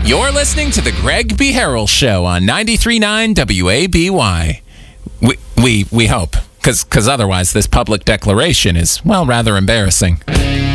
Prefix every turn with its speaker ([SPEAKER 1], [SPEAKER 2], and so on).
[SPEAKER 1] You're listening to the Greg B. Harrell Show on 93.9 WABY. We hope, because otherwise this public declaration is, well, rather embarrassing.